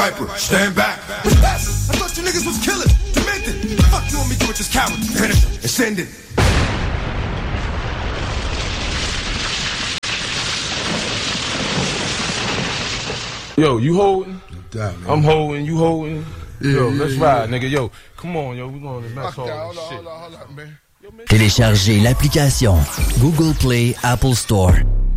Viper, stand back. I thought you niggas was killing, demented. The fuck you want me to do with this coward? Finish him and send it. Yo, you holding? Doubt, I'm holding, you holding. Yeah, yo, yeah, let's yeah. ride, nigga. Yo, come on, yo, we going to match all this shit. Hold on, man. Téléchargez l'application Google Play Apple Store.